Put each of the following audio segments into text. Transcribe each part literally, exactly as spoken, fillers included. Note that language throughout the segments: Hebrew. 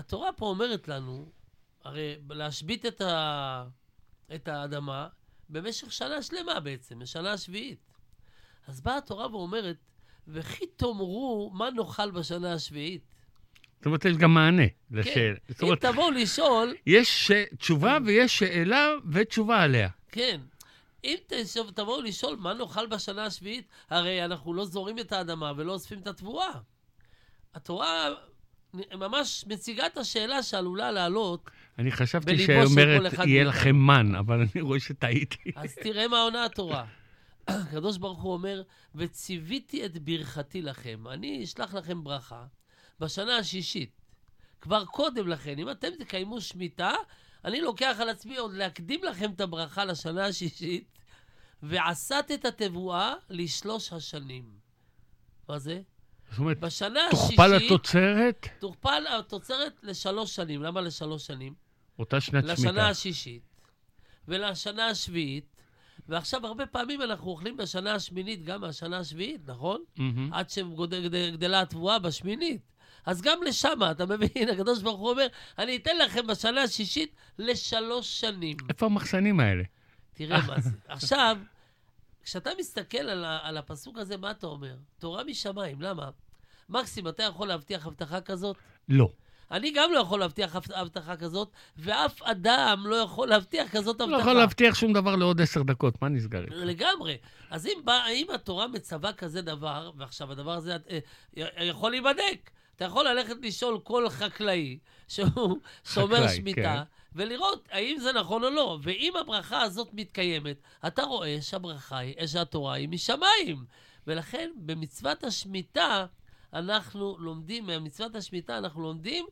התורה פה אומרת לנו, הרי להשבית את, ה... את האדמה במשך שנה שלמה בעצם, בשנה השביעית. אז באה התורה ואומרת, וכי תאמרו מה נאכל בשנה השביעית. זאת אומרת, יש גם מענה לשאלה. כן, אם תבואו לשאול... יש תשובה ויש שאלה ותשובה עליה. כן. אם תבואו לשאול מה נאכל בשנה השביעית, הרי אנחנו לא זורים את האדמה ולא אוספים את התבואה. התורה ממש מציגה את השאלה שעלולה לעלות. אני חשבתי שאומרת, יהיה לכם מן, אבל אני רואה שטעיתי. אז תראה מה עונה התורה. הקדוש ברוך הוא אומר, וציוויתי את ברכתי לכם. אני אשלח לכם ברכה בשנה השישית. כבר קודם לכן, אם אתם תקיימו שמיטה, אני לוקח על עצמי עוד להקדים לכם את הברכה לשנה השישית, ועשת את התבואה לשלוש השנים. מה זה? זאת אומרת, בשנה תוכפל השישית, התוצרת? תוכפל התוצרת לשלוש שנים. למה לשלוש שנים? אותה שנת שמיטה. לשנה השישית ולשנה השביעית, ועכשיו הרבה פעמים אנחנו אוכלים בשנה השמינית גם מהשנה השביעית, נכון? Mm-hmm. עד שגדלה התבואה בשמינית. אז גם לשם, אתה מבין, הקדוש ברוך הוא אומר, אני אתן לכם בשנה השישית לשלוש שנים. איפה המחסנים האלה? תראה מה זה. עכשיו, כשאתה מסתכל על, ה- על הפסוק הזה, מה אתה אומר? תורה משמיים, למה? מקסים, אתה יכול להבטיח הבטחה כזאת? לא. אני גם לא יכול להבטיח הבטחה כזאת, ואף אדם לא יכול להבטיח כזאת הבטחה. לא יכול להבטיח שום דבר לעוד עשר דקות, מה נסגר? לגמרי. אז אם, בא, אם התורה מצווה כזה דבר, ועכשיו הדבר הזה אה, יכול להיבדק, אתה יכול ללכת לשאול כל חקלאי שהוא שומר שמיטה, כן. ולראות האם זה נכון או לא. ואם הברכה הזאת מתקיימת, אתה רואה שהברכה היא, שהתורה היא משמיים. ולכן במצוות השמיטה, אנחנו לומדים, מהמצוות השמיטה אנחנו לומדים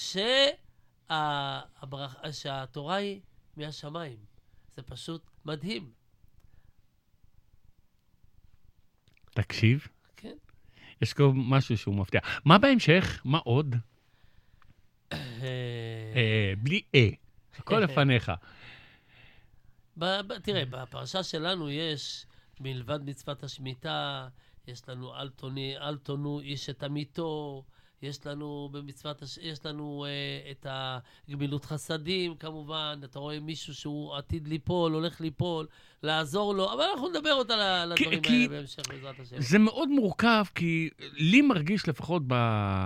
שהברכה, שהתורה היא מהשמיים. זה פשוט מדהים. תקשיב. כן. יש פה משהו שהוא מפתיע. מה בהמשך? מה עוד? בלי אה. הכל לפניך. תראה, בפרשה שלנו יש, מלבד מצוות השמיטה, יש לנו אל תונו איש את עמיתו, יש לנו במצוות, יש לנו אה, את הגמילות חסדים, כמובן, אתה רואה מישהו שהוא עתיד ליפול, הולך ליפול, לעזור לו, אבל אנחנו נדבר עוד על הדברים כי, האלה בהמשך בעזרת השם. זה מאוד מורכב, כי לי מרגיש לפחות ב...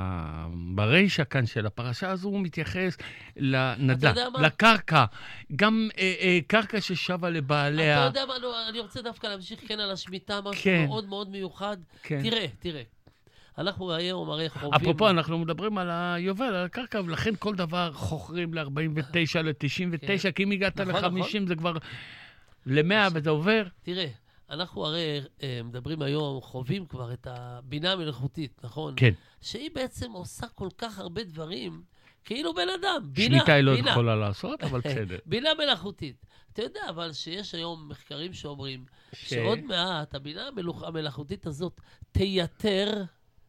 ברישה כאן של הפרשה הזו, הוא מתייחס לנדל"ן, לקרקע, גם אה, אה, קרקע ששווה לבעליה. אתה יודע מה, לא, אני רוצה דווקא להמשיך כן על השמיטה, משהו כן. מאוד מאוד מיוחד. כן. תראה, תראה. אנחנו היום הרי חווים... אפרופו, אנחנו מדברים על היובל, על הקרקע, ולכן כל דבר חוכרים ל-ארבעים ותשע, ל-תשעים ותשע, כי אם הגעת ל-חמישים זה כבר ל-מאה וזה עובר. תראה, אנחנו הרי מדברים היום, חווים כבר את הבינה המלאכותית, נכון? כן. שהיא בעצם עושה כל כך הרבה דברים, כאילו בן אדם. שמיטה היא לא יכולה לעשות, אבל בסדר. בינה מלאכותית. אתה יודע, אבל שיש היום מחקרים שאומרים, שעוד מעט הבינה המלאכותית הזאת תייתר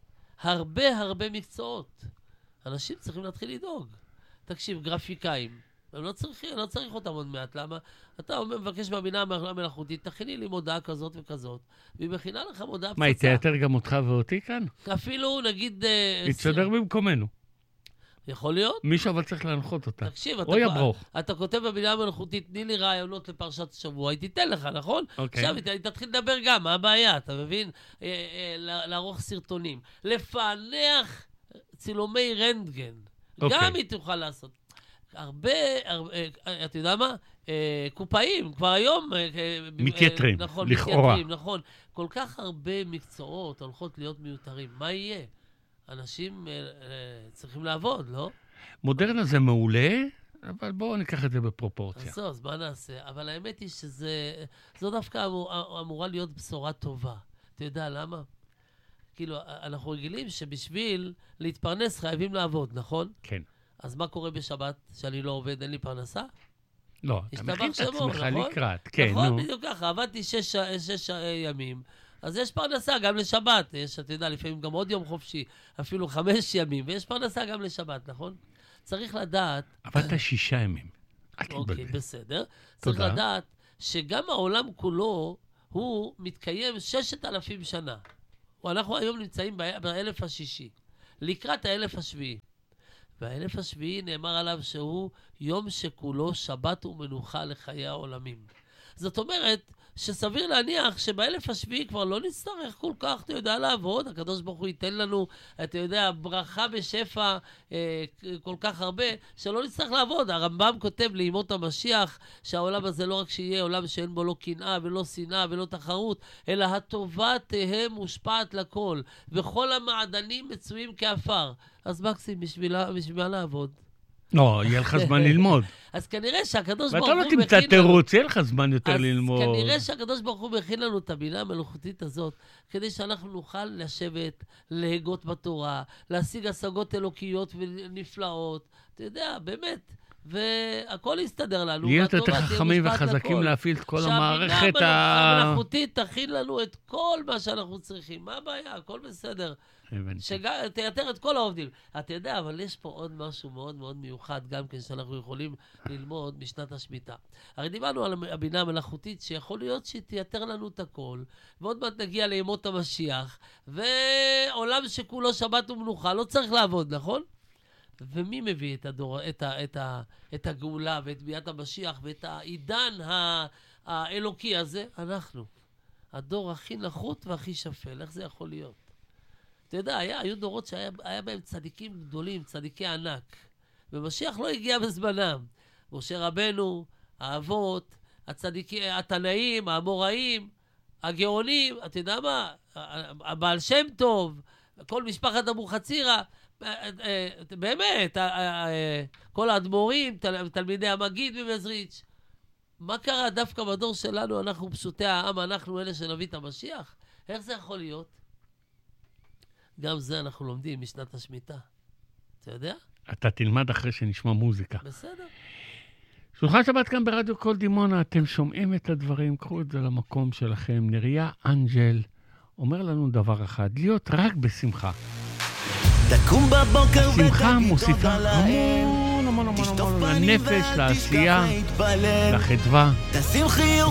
הרבה הרבה מקצועות. אנשים צריכים להתחיל לדאוג. תקשיב, גרפיקאים, הם לא צריכים, לא צריך אותם עוד מעט. למה? אתה אומר, מבקש מהבינה המלאכותית, תכיני לי מודעה כזאת וכזאת, והיא מכינה לך מודעה פצצה. מה, היא תייתר גם אותך ואותי כאן? אפילו, נגיד... היא תסדר במקומנו. יכול להיות? מישהו אבל צריך להנחות אותה. תקשיב, או יברוך. אתה כותב בבינה המלאכותית, תני לי רעיונות לפרשת השבוע, היא תיתן לך, נכון? עכשיו היא תתחיל לדבר גם, מה הבעיה, אתה מבין? לערוך סרטונים. לפענח צילומי רנטגן. גם היא תוכל לעשות. הרבה, אתה יודע מה? קופאים, כבר היום... מתייתרים, לכאורה. נכון. כל כך הרבה מקצועות הולכות להיות מיותרים. מה יהיה? אנשים צריכים לעבוד, לא? מודרנה זה מעולה, אבל בואו ניקח את זה בפרופורציה. אז זו, אז מה נעשה? אבל האמת היא שזה, זו דווקא אמור, אמורה להיות בשורה טובה. אתה יודע למה? כאילו, אנחנו רגילים שבשביל להתפרנס חייבים לעבוד, נכון? כן. אז מה קורה בשבת? שאני לא עובד, אין לי פרנסה? לא, אתה מכין את עצמך לקראת. כן, נו. נכון, בדיוק ככה, עבדתי שש, שש ימים. אז יש פרנסה גם לשבת, יש, אתה יודע, לפעמים גם עוד יום חופשי, אפילו חמש ימים, ויש פרנסה גם לשבת, נכון? צריך לדעת... עבדת שישה ימים. אוקיי, בסדר. צריך לדעת שגם העולם כולו, הוא מתקיים ששת אלפים שנה. אנחנו היום נמצאים באלף השישי, לקראת האלף השביעי. והאלף השביעי נאמר עליו שהוא יום שכולו שבת ומנוחה לחיי העולמים. זאת אומרת, שסביר להניח שבאלף השביעי כבר לא נצטרך כל כך, אתה יודע, לעבוד. הקדוש ברוך הוא ייתן לנו, אתה יודע, ברכה בשפע אה, כל כך הרבה, שלא נצטרך לעבוד. הרמב"ם כותב לימות המשיח, שהעולם הזה לא רק שיהיה עולם שאין בו לא קנאה ולא שנאה ולא תחרות, אלא הטובה תהא מושפעת לכל, וכל המעדנים מצויים כאפר. אז מקסים, בשבילה, בשבילה לעבוד. לא, יהיה לך זמן ללמוד. אז כנראה שהקדוש ברוך הוא מכין לנו... ואתה לא תמצא תירוץ, יהיה לך זמן יותר ללמוד. אז כנראה שהקדוש ברוך הוא מכין לנו את הבינה המלאכותית הזאת, כדי שאנחנו נוכל לשבת, להגות בתורה, להשיג השגות אלוקיות ונפלאות. אתה יודע, באמת. והכל יסתדר לנו. להיות יותר חכמים וחזקים להפעיל את כל המערכת. שהבינה המלאכותית תכין לנו את כל מה שאנחנו צריכים. מה הבעיה? הכל בסדר. שתייתר את כל העובדים. אתה יודע, אבל יש פה עוד משהו מאוד מאוד מיוחד, גם כן שאנחנו יכולים ללמוד משנת השמיטה. הרי דיברנו על הבינה המלאכותית, שיכול להיות שתייתר לנו את הכל, ועוד מעט נגיע לימות המשיח, ועולם שכולו שבת ומנוחה, לא צריך לעבוד, נכון? ומי מביא את, הדור, את, ה, את, ה, את הגאולה ואת ביאת המשיח ואת העידן האלוקי הזה? אנחנו. הדור הכי נחות והכי שפל. איך זה יכול להיות? אתה יודע, היה, היו דורות שהיה היה בהם צדיקים גדולים, צדיקי ענק. ומשיח לא הגיע בזמנם. משה רבנו, האבות, הצדיקים, התנאים, האמוראים, הגאונים, אתה יודע מה? הבעל שם טוב, כל משפחת אבוחצירא, באמת, כל האדמו"רים, תלמידי המגיד ממזריץ'. מה קרה דווקא בדור שלנו? אנחנו פשוטי העם, אנחנו אלה שנביא את המשיח? איך זה יכול להיות? גם זה אנחנו לומדים משנת השמיטה. אתה יודע? אתה תלמד אחרי שנשמע מוזיקה. בסדר. שולחן שבת כאן ברדיו קול דימונה, אתם שומעים את הדברים, קחו את זה למקום שלכם. נריה אנג'ל אומר לנו דבר אחד, להיות רק בשמחה. תקום בבוקר שמחה מוסיפה המון המון המון המון לנפש, לעשייה, לחדווה. תשים חיוך